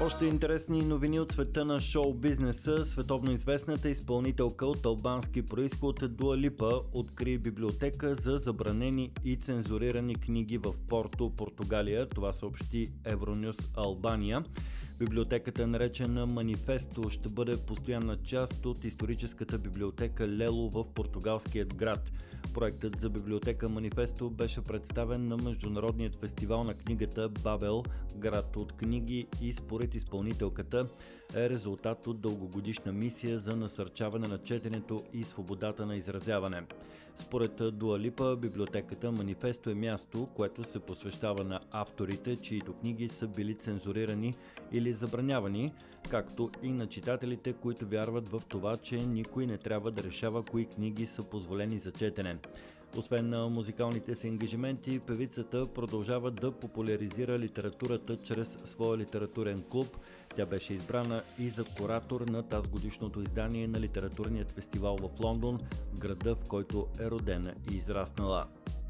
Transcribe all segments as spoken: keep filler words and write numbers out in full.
Още интересни новини от света на шоу-бизнеса. Световно известната изпълнителка от албански произход Дуа Липа откри библиотека за забранени и цензурирани книги в Порто, Португалия. Това съобщи Евронюс Албания. Библиотеката, наречена Манифесто, ще бъде постоянна част от историческата библиотека Лело в португалският град. Проектът за библиотека Манифесто беше представен на Международният фестивал на книгата Бабел, град от книги, и според изпълнителката е резултат от дългогодишна мисия за насърчаване на четенето и свободата на изразяване. Според Дуа Липа, библиотеката Манифесто е място, което се посвещава на авторите, чието книги са били цензурирани или забранявани, както и на читателите, които вярват в това, че никой не трябва да решава кои книги са позволени за четене. Освен на музикалните си ангажименти, певицата продължава да популяризира литературата чрез своя литературен клуб. Тя беше избрана и за куратор на тазгодишното издание на литературният фестивал в Лондон, града, в който е родена и израснала.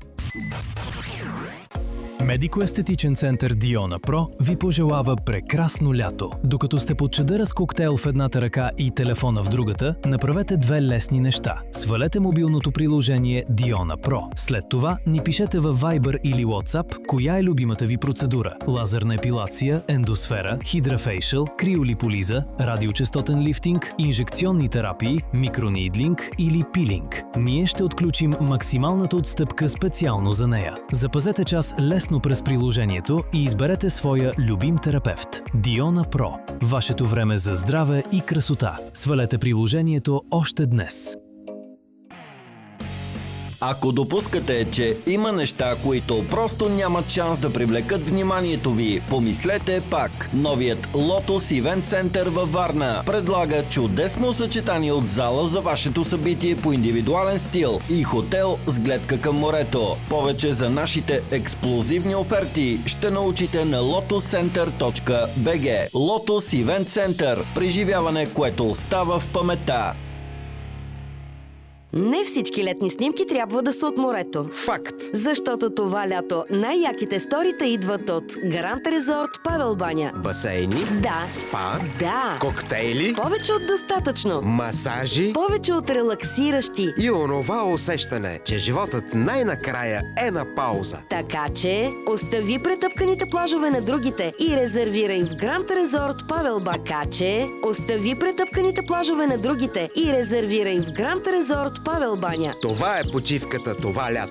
Медико-естетичен център Диона Про ви пожелава прекрасно лято. Докато сте под чадъра с коктейл в едната ръка и телефона в другата, направете две лесни неща. Свалете мобилното приложение Диона Про. След това ни пишете във Viber или WhatsApp коя е любимата ви процедура. Лазерна епилация, ендосфера, хидрафейшъл, криолиполиза, радиочестотен лифтинг, инжекционни терапии, микронидлинг или пилинг. Ние ще отключим максималната отстъпка специално за нея. Запазете час лесно през приложението и изберете своя любим терапевт. Диона Про. Вашето време за здраве и красота. Свалете приложението още днес. Ако допускате, че има неща, които просто нямат шанс да привлекат вниманието ви, помислете пак. Новият Lotus Event Center във Варна предлага чудесно съчетание от зала за вашето събитие по индивидуален стил и хотел с гледка към морето. Повече за нашите ексклузивни оферти ще научите на lotus center точка b g. Lotus Event Center. Преживяване, което остава в паметта. Не всички летни снимки трябва да са от морето. Факт! Защото това лято най-яките сторита идват от Гранд Резорт Павел баня. Басейни? Да. Спа? Да. Коктейли? Повече от достатъчно. Масажи? Повече от релаксиращи. И онова усещане, че животът най-накрая е на пауза. Така че остави претъпканите плажове на другите и резервирай в Гранд Резорт Павел баня. Така че остави претъпканите плажове на другите и резервирай в Гранд Резорт Павел баня. Това е почивката това лято.